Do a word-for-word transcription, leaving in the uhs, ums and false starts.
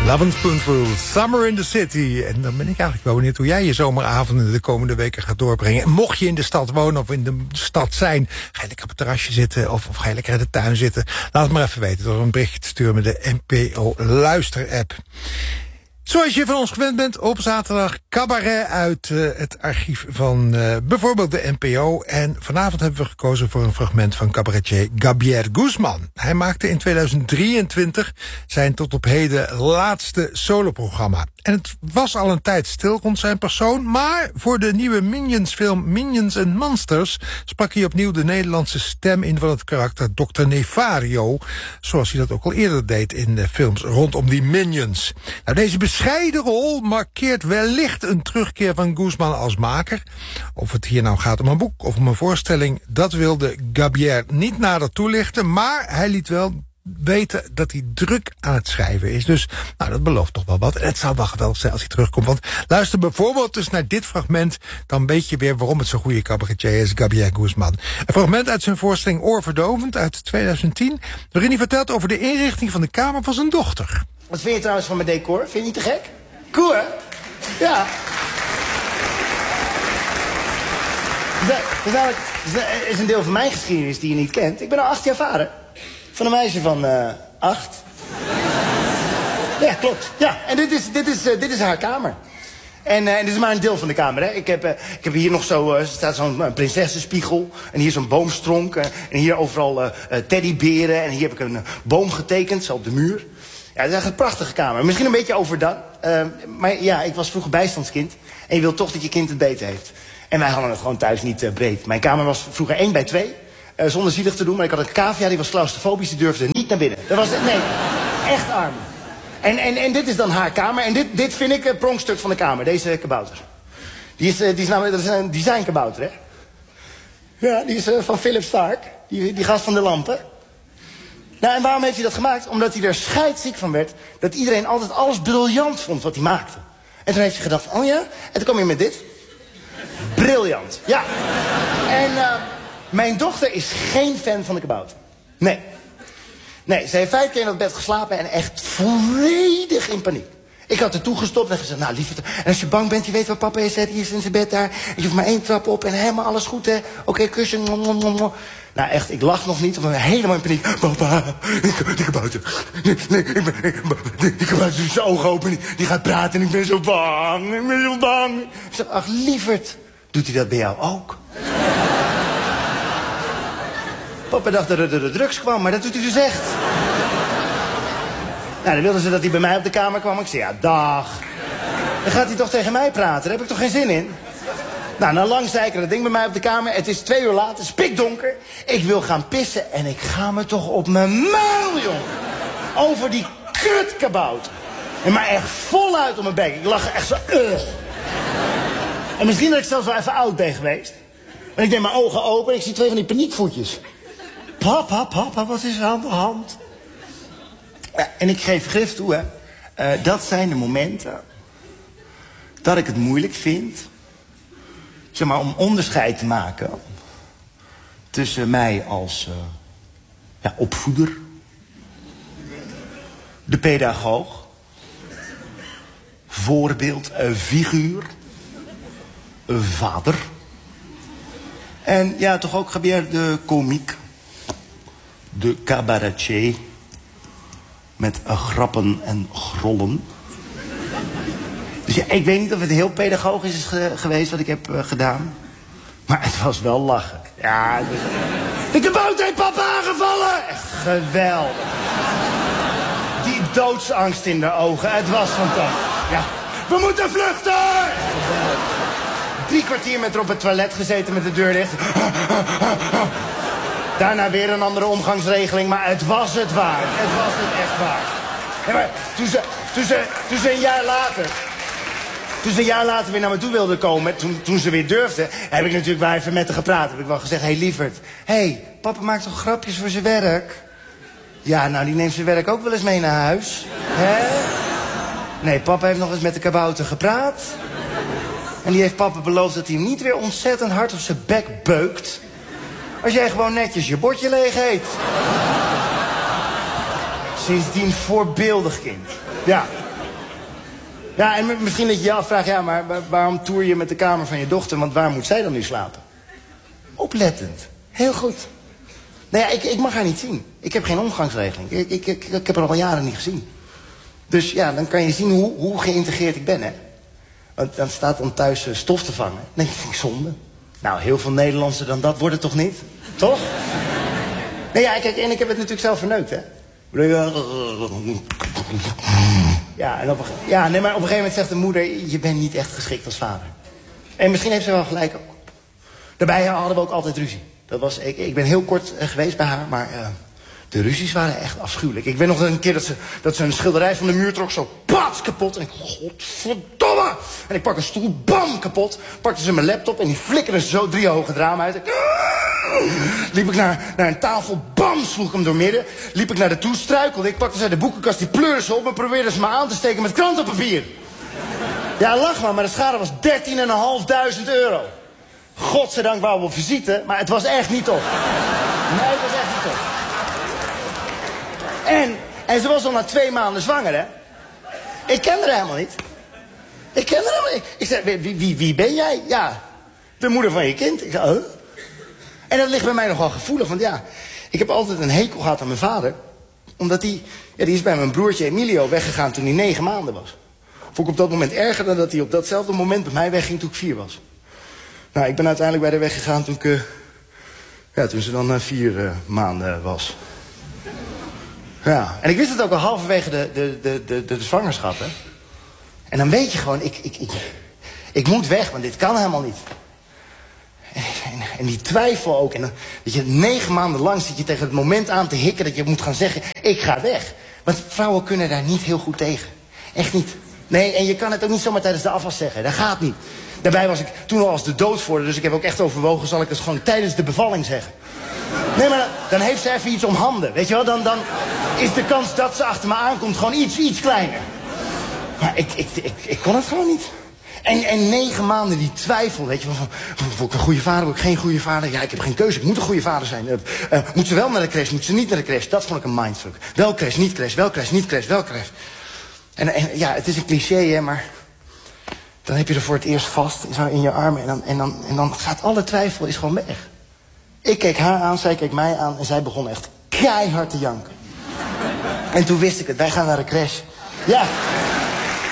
Love Spoonful, Summer in the City. En dan ben ik eigenlijk wel benieuwd hoe jij je zomeravonden de komende weken gaat doorbrengen. En mocht je in de stad wonen of in de stad zijn, ga je lekker op het terrasje zitten of, of ga je lekker in de tuin zitten. Laat het maar even weten door een berichtje te sturen met de N P O Luister-app. Zoals je van ons gewend bent, op zaterdag cabaret uit uh, het archief van uh, bijvoorbeeld de N P O. En vanavond hebben we gekozen voor een fragment van cabaretier Javier Guzman. Hij maakte in tweeduizend drieëntwintig zijn tot op heden laatste soloprogramma. En het was al een tijd stil rond zijn persoon, maar voor de nieuwe Minions-film Minions and Monsters sprak hij opnieuw de Nederlandse stem in van het karakter dokter Nefario, zoals hij dat ook al eerder deed in de films rondom die Minions. Nou, deze bescheiden rol markeert wellicht een terugkeer van Guzman als maker. Of het hier nou gaat om een boek of om een voorstelling, dat wilde Javier niet nader toelichten, maar hij liet wel weten dat hij druk aan het schrijven is. Dus nou, dat belooft toch wel wat. En het zou wel geweldig zijn als hij terugkomt. Want luister bijvoorbeeld dus naar dit fragment, dan weet je weer waarom het zo'n goede cabaretier is, Javier Guzman. Een fragment uit zijn voorstelling Oorverdovend uit tweeduizend tien, waarin hij vertelt over de inrichting van de kamer van zijn dochter. Wat vind je trouwens van mijn decor? Vind je niet te gek? Cool, hè? Ja. Dat is een deel van mijn geschiedenis die je niet kent. Ik ben al acht jaar vader. Van een meisje van uh, acht. Ja, klopt. Ja, en dit is, dit is, uh, dit is haar kamer. En, uh, en dit is maar een deel van de kamer, hè. Ik heb, uh, ik heb hier nog zo, uh, er staat zo'n uh, prinsessenspiegel. En hier zo'n boomstronk. Uh, en hier overal uh, uh, teddyberen. En hier heb ik een uh, boom getekend, zo op de muur. Ja, het is echt een prachtige kamer. Misschien een beetje overdone. Uh, maar ja, ik was vroeger bijstandskind. En je wilt toch dat je kind het beter heeft. En wij hadden het gewoon thuis niet uh, breed. Mijn kamer was vroeger één bij twee. Uh, zonder zielig te doen, maar ik had een cavia, die was claustrofobisch, die durfde niet naar binnen. Dat was, nee, echt arm. En, en, en dit is dan haar kamer. En dit, dit vind ik het pronkstuk van de kamer, deze kabouter. Die is, uh, die is namelijk, dat is een designkabouter, hè? Ja, die is uh, van Philip Stark, die, die gast van de lampen. Nou, en waarom heeft hij dat gemaakt? Omdat hij er scheidsziek van werd dat iedereen altijd alles briljant vond wat hij maakte. En toen heeft hij gedacht, oh ja? En toen kwam je met dit. Briljant, ja. En uh, mijn dochter is geen fan van de kabouter. Nee. Nee, ze heeft vijf keer in dat bed geslapen en echt volledig in paniek. Ik had er toegestopt en gezegd, nou lieverd, en als je bang bent, je weet waar papa is, hè, die is in zijn bed daar. En je hoeft maar één trap op en helemaal alles goed, hè. Oké, okay, kussen. Nom, nom, nom. Nou echt, ik lach nog niet, want ik ben helemaal in paniek. Papa, die kabouter. Nee, nee, ik ben, ik, die, die kabouter doet zijn ogen open, die, die gaat praten en ik ben zo bang. Ik ben zo bang. Ik zeg, ach lieverd, doet hij dat bij jou ook? Papa dacht dat er de drugs kwam, maar dat doet hij dus echt. Nou, dan wilden ze dat hij bij mij op de kamer kwam. Ik zei, ja, dag. Dan gaat hij toch tegen mij praten, daar heb ik toch geen zin in? Nou, na lang zeiken dat ding bij mij op de kamer. Het is twee uur later, het is pikdonker. Ik wil gaan pissen en ik ga me toch op mijn muil, jongen. Over die kutkabouter. En maar echt voluit op mijn bek. Ik lag echt zo... Uh. En misschien dat ik zelfs wel even oud ben geweest. Maar ik deed mijn ogen open en ik zie twee van die paniekvoetjes. Papa, papa, wat is er aan de hand? Ja, en ik geef grif toe, hè. Uh, dat zijn de momenten dat ik het moeilijk vind, zeg maar, om onderscheid te maken tussen mij als uh, ja, opvoeder, de pedagoog, voorbeeld, uh, figuur, uh, vader. En ja, toch ook Javier de komiek, de cabaretier, met uh, grappen en grollen. Dus ja, ik weet niet of het heel pedagogisch is ge geweest wat ik heb uh, gedaan. Maar het was wel lachen. Ja, dus... de kabouter heeft papa aangevallen! Echt geweldig. Die doodsangst in de ogen, het was fantastisch. Ja, we moeten vluchten! Geweldig. Drie kwartier met haar op het toilet gezeten met de deur dicht. Daarna weer een andere omgangsregeling, maar het was het waard. Het was het echt waard. Ja, maar toen ze, toen, ze, toen ze een jaar later... Toen ze een jaar later weer naar me toe wilde komen, toen, toen ze weer durfde, heb ik natuurlijk wel even met haar gepraat. Heb ik wel gezegd, hé hey, lieverd, hé, hey, papa maakt toch grapjes voor zijn werk? Ja, nou, die neemt zijn werk ook wel eens mee naar huis. Hè? Nee, papa heeft nog eens met de kabouter gepraat. En die heeft papa beloofd dat hij hem niet weer ontzettend hard op zijn bek beukt als jij gewoon netjes je bordje leeg eet. Sindsdien voorbeeldig kind. Ja. Ja, en misschien dat je je afvraagt, ja, maar waarom toer je met de kamer van je dochter? Want waar moet zij dan nu slapen? Oplettend. Heel goed. Nou ja, ik, ik mag haar niet zien. Ik heb geen omgangsregeling. Ik, ik, ik, ik heb haar al jaren niet gezien. Dus ja, dan kan je zien hoe, hoe geïntegreerd ik ben, hè. Want dan staat dan thuis uh, stof te vangen. Nee, dat vind ik zonde. Nou, heel veel Nederlanders dan dat wordt het toch niet? Toch? Nee, ja, kijk, en ik heb het natuurlijk zelf verneukt, hè. Ja, en op een, ja, nee, maar op een gegeven moment zegt de moeder, je bent niet echt geschikt als vader. En misschien heeft ze wel gelijk ook. Daarbij hadden we ook altijd ruzie. Dat was, ik, ik ben heel kort uh, geweest bij haar, maar uh, de ruzies waren echt afschuwelijk. Ik weet nog een keer dat ze, dat ze een schilderij van de muur trok, zo pats kapot. En ik, godverdomme! En ik pak een stoel, bam, kapot. Pakte ze mijn laptop en die flikkerde zo drie hoge ramen uit. Ik, liep ik naar, naar een tafel, bam, sloeg ik hem door midden. Liep ik naar de toe, struikelde. Ik pakte ze uit de boekenkast, die pleurde ze op en probeerde ze me aan te steken met krantenpapier. Ja, lach maar, maar de schade was dertienduizend vijfhonderd euro. Godzijdank waren we op visite, maar het was echt niet tof. Nee, het was echt niet tof. En, en ze was al na twee maanden zwanger, hè. Ik kende haar helemaal niet. Ik kende haar helemaal niet. Ik zei, wie, wie, wie ben jij? Ja, de moeder van je kind. Ik zei, huh? En dat ligt bij mij nogal gevoelig, want ja, ik heb altijd een hekel gehad aan mijn vader. Omdat die, ja, die is bij mijn broertje Emilio weggegaan toen hij negen maanden was. Vond ik op dat moment erger dan dat hij op datzelfde moment bij mij wegging toen ik vier was. Nou, ik ben uiteindelijk bij haar weggegaan toen ik, uh, ja, toen ze dan uh, vier uh, maanden was. Ja, en ik wist het ook al halverwege de, de, de, de, de, de zwangerschap, hè. En dan weet je gewoon, ik, ik, ik, ik moet weg, want dit kan helemaal niet. En, en, en die twijfel ook. En dan, weet je, negen maanden lang zit je tegen het moment aan te hikken dat je moet gaan zeggen, ik ga weg. Want vrouwen kunnen daar niet heel goed tegen. Echt niet. Nee, en je kan het ook niet zomaar tijdens de afwas zeggen. Dat gaat niet. Daarbij was ik toen al als de dood voor, dus ik heb ook echt overwogen, zal ik het gewoon tijdens de bevalling zeggen. Nee, maar dan, dan heeft ze even iets om handen, weet je wel. Dan, dan is de kans dat ze achter me aankomt gewoon iets, iets kleiner. Maar ik, ik, ik, ik kon het gewoon niet. En, en negen maanden die twijfel, weet je wel. Van, word ik een goede vader, word ik geen goede vader? Ja, ik heb geen keuze, ik moet een goede vader zijn. Uh, uh, moet ze wel naar de crash, moet ze niet naar de crash? Dat vond ik een mindfuck. Wel crash, niet crash, wel crash, niet crash, wel crash. En, en ja, het is een cliché, hè, maar dan heb je er voor het eerst vast zo in je armen. En dan, en, dan, en dan gaat alle twijfel is gewoon weg. Ik keek haar aan, zij keek mij aan en zij begon echt keihard te janken. En toen wist ik het, wij gaan naar de crash. Ja.